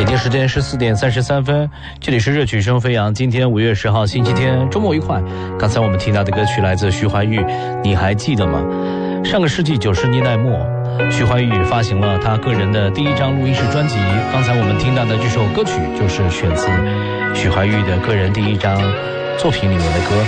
京时间14:33，这里是热曲声飞扬。今天5月10号星期天，周末愉快。刚才我们听到的歌曲来自徐怀钰，你还记得吗？上个世纪90年代末，徐怀钰发行了他个人的第一张录音室专辑。刚才我们听到的这首歌曲就是选自徐怀钰的个人第一张作品里面的歌。